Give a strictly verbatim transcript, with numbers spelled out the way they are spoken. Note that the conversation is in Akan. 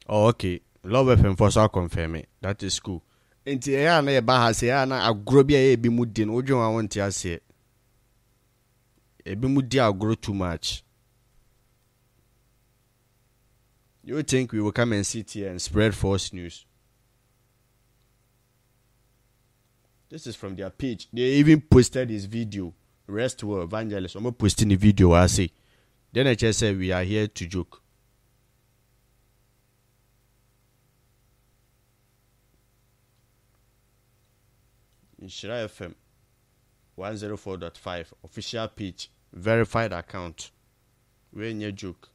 Oh, okay. Love F M for so confirm it. That is cool. Enti ya na ye ba ha se ya na agro bia ye bi mu di no odwen wa wonte ase. E bi mu di agro too much. You think we will come and sit here and spread false news? This is from their page. They even posted this video. Rest well, evangelist. I'm posting the video. I say. Then I just said we are here to joke. Inshira F M one oh four point five official page, verified account. We ain't joke.